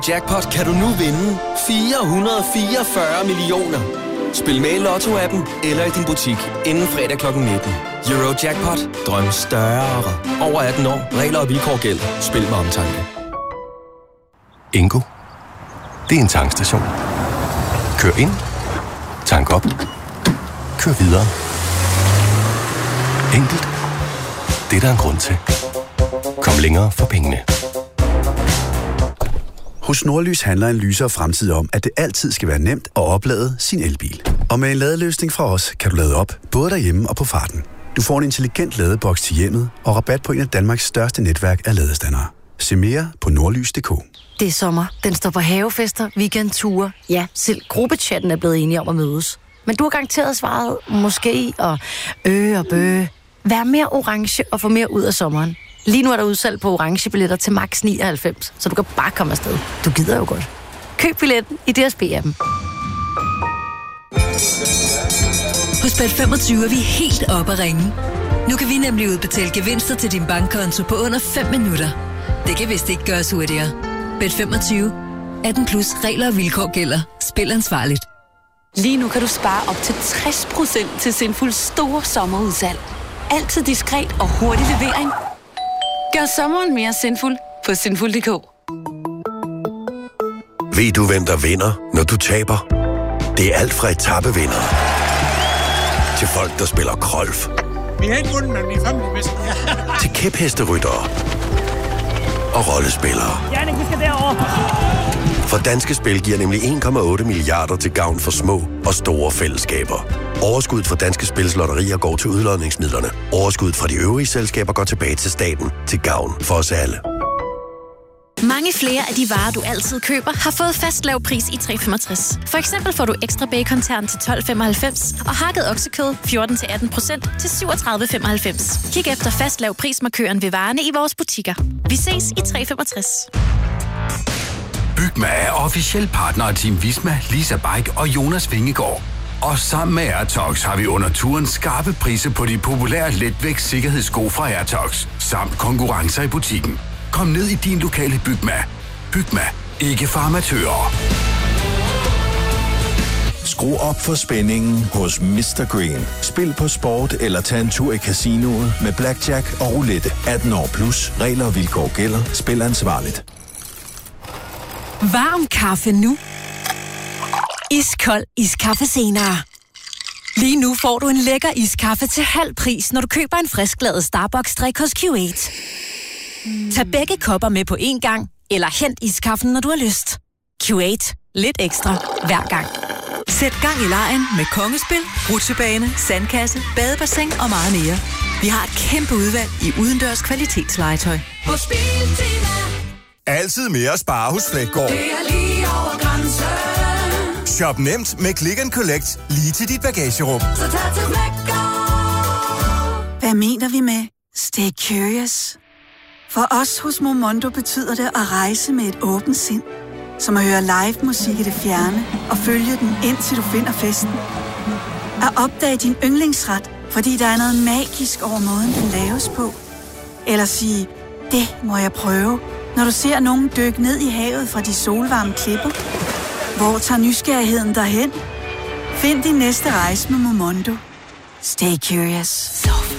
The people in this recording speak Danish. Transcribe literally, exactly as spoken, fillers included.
Jackpot kan du nu vinde fire hundrede og fireogfyrre millioner. Spil med i Lotto-appen eller i din butik inden fredag klokken nitten. Eurojackpot. Drøm større. Over atten år. Regler og vilkår gælder. Spil med omtanke. Ingo. Det er en tankstation. Kør ind. Tank op. Kør videre. Enkelt. Det er der en grund til. Kom længere for pengene. Hos Nordlys handler en lysere fremtid om, at det altid skal være nemt at oplade sin elbil. Og med en ladeløsning fra os, kan du lade op, både derhjemme og på farten. Du får en intelligent ladeboks til hjemmet og rabat på en af Danmarks største netværk af ladestandere. Se mere på nordlys punktum d k. Det er sommer. Den står på havefester, weekendture. Ja, selv gruppechatten er blevet enige om at mødes. Men du har garanteret svaret måske og øh og bøh. Vær mere orange og få mere ud af sommeren. Lige nu er der udsalg på orange billetter til max nioghalvfems, så du kan bare komme afsted. Du gider jo godt. Køb billetten i D S B-appen. Hos Bet femogtyve er vi helt oppe at ringe. Nu kan vi nemlig udbetale gevinster til din bankkonto på under fem minutter. Det kan vist ikke gøres hurtigere. Bet femogtyve. atten plus regler og vilkår gælder. Spil ansvarligt. Lige nu kan du spare op til tres procent til Sinfulds store sommerudsalg. Altid diskret og hurtig levering. Gør sommeren mere sinful på sinful punktum d k. Ved du, hvem der vinder, når du taber? Det er alt fra etapevindere til folk, der spiller golf. Vi har ikke vundet, men vi er familiemester. Til kæphesteryttere og rollespillere. Jannik, vi skal derover. For Danske Spil giver nemlig en komma otte milliarder til gavn for små og store fællesskaber. Overskuddet fra Danske Spils lotterier går til udlodningsmidlerne. Overskuddet fra de øvrige selskaber går tilbage til staten til gavn for os alle. Mange flere af de varer, du altid køber, har fået fast lav pris i tre komma femogtres. For eksempel får du ekstra bacon-tern til tolv komma femoghalvfems og hakket oksekød fjorten til atten procent til syvogtredive komma femoghalvfems. Kig efter fast lav prismarkøren ved varerne i vores butikker. Vi ses i tre komma femogtres. Bygma er officiel partner af Team Visma, Lisa Bike og Jonas Vingegaard. Og sammen med Airtox har vi under turen skarpe priser på de populære letvægts sikkerhedssko fra Airtox, samt konkurrencer i butikken. Kom ned i din lokale Bygma. Bygma. Ikke for amatører. Skru op for spændingen hos mister Green. Spil på sport eller tag en tur i casinoet med blackjack og roulette. atten år plus. Regler og vilkår gælder. Spil ansvarligt. Varm kaffe nu. Iskold iskaffe senere. Lige nu får du en lækker iskaffe til halv pris, når du køber en frisklavet Starbucks-drik hos Q otte. Mm. Tag begge kopper med på én gang, eller hent iskaffen, når du har lyst. Q otte. Lidt ekstra hver gang. Sæt gang i legen med kongespil, rutsjebane, sandkasse, badebassin og meget mere. Vi har et kæmpe udvalg i udendørs kvalitetslegetøj. På Biltema. Altid mere at spare hos Fleggaard. Det er lige over grænsen. Shop nemt med Click and Collect lige til dit bagagerum. Så tag til Fleggaard. Hvad mener vi med stay curious? For os hos Momondo betyder det at rejse med et åbent sind. Som at høre live musik i det fjerne og følge den indtil du finder festen. At opdage din yndlingsret, fordi der er noget magisk over måden, den laves på. Eller sige, det må jeg prøve, når du ser nogen dykke ned i havet fra de solvarme klipper. Hvor tager nysgerrigheden derhen? Find din næste rejse med Momondo. Stay curious.